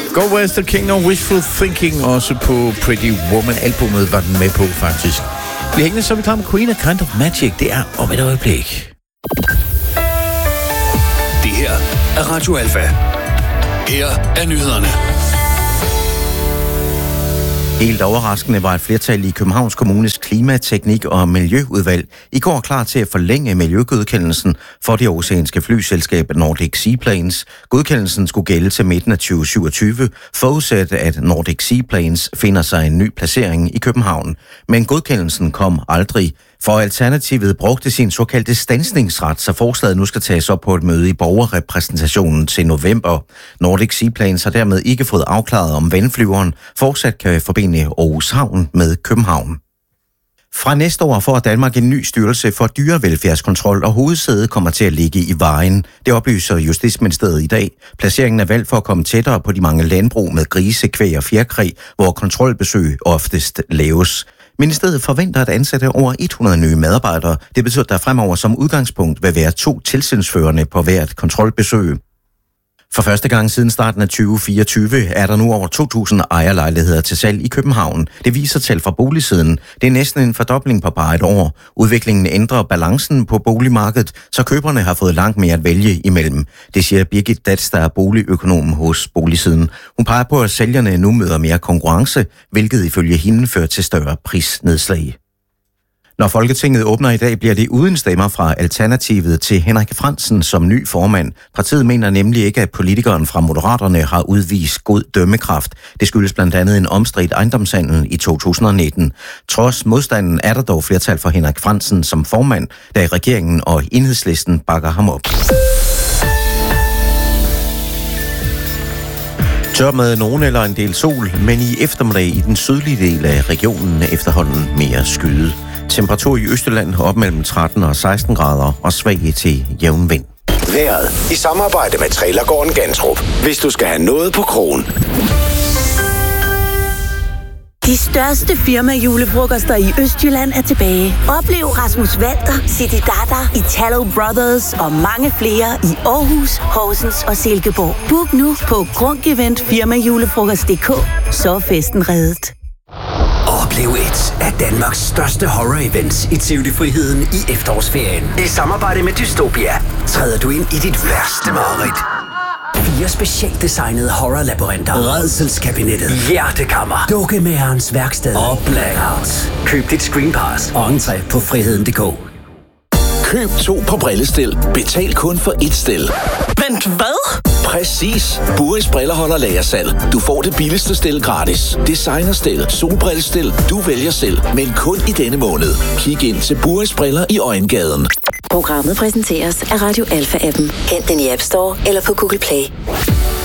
Go West King og Wishful Thinking, også på Pretty Woman-albumet var den med på, faktisk. Vi hængende, så er vi klar med Queen of Kind of Magic. Det er om et øjeblik. Det her er Radio Alfa. Her er nyhederne. Helt overraskende var et flertal i Københavns Kommunes klima-, teknik- og miljøudvalg i går klar til at forlænge miljøgodkendelsen for det oceanske flyselskab Nordic Seaplanes. Godkendelsen skulle gælde til midten af 2027, forudsat at Nordic Seaplanes finder sig en ny placering i København. Men godkendelsen kom aldrig. For Alternativet brugte sin såkaldte standsningsret, så forslaget nu skal tages op på et møde i borgerrepræsentationen til november. Nordic Seaplanes har dermed ikke fået afklaret, om vandflyveren fortsat kan forbinde Aarhus Havn med København. Fra næste år får Danmark en ny styrelse for dyrevelfærdskontrol, og hovedsædet kommer til at ligge i Vejen. Det oplyser Justitsministeriet i dag. Placeringen er valgt for at komme tættere på de mange landbrug med grise, kvæg og fjerkræ, hvor kontrolbesøg oftest laves. Ministeriet forventer at ansætte over 100 nye medarbejdere. Det betyder, at der fremover som udgangspunkt vil være 2 tilsynsførende på hvert kontrolbesøg. For første gang siden starten af 2024 er der nu over 2.000 ejerlejligheder til salg i København. Det viser tal fra boligsiden. Det er næsten en fordobling på bare et år. Udviklingen ændrer balancen på boligmarkedet, så køberne har fået langt mere at vælge imellem. Det siger Birgit Datz, der er boligøkonom hos boligsiden. Hun peger på, at sælgerne nu møder mere konkurrence, hvilket ifølge hende fører til større prisnedslag. Når Folketinget åbner i dag, bliver det uden stemmer fra Alternativet til Henrik Frandsen som ny formand. Partiet mener nemlig ikke, at politikeren fra Moderaterne har udvist god dømmekraft. Det skyldes blandt andet en omstridt ejendomshandel i 2019. Trods modstanden er der dog flertal for Henrik Frandsen som formand, da regeringen og Enhedslisten bakker ham op. Tør med nogen eller en del sol, men i eftermiddag i den sydlige del af regionen efterhånden mere skyde. Temperatur i Østjylland op mellem 13 og 16 grader og svag til jævn vind. Vejret i samarbejde med Trailergården Gantrup. Hvis du skal have noget på krogen. De største firma-julefrokoster i Østjylland er tilbage. Oplev Rasmus Walter, City Dada, Italo Brothers og mange flere i Aarhus, Horsens og Silkeborg. Book nu på grundeventfirmajulefrokost.dk, så er festen reddet. Oplev et af Danmarks største horror-events i Tivoli Friheden i efterårsferien. I samarbejde med Dystopia træder du ind i dit værste mareridt. 4 specialdesignede horror-labyrinter, Rædselskabinettet, Hjertekammer, Dukkemagerens værksted og Blackout. Køb dit Screenpass og entré på friheden.dk. Køb 2 på brillestel. Betal kun for 1 stel. Vent, hvad? Præcis. Buris Briller holder lagersalg. Du får det billigste stel gratis. Designerstel, solbrillestel, du vælger selv. Men kun i denne måned. Kig ind til Buris Briller i Øjengaden. Programmet præsenteres af Radio Alfa-appen. Hent den i App Store eller på Google Play.